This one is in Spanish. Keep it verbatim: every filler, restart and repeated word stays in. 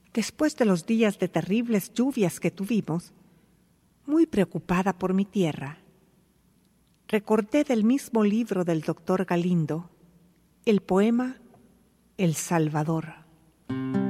Después de los días de terribles lluvias que tuvimos, muy preocupada por mi tierra, recordé del mismo libro del doctor Galindo el poema El Salvador.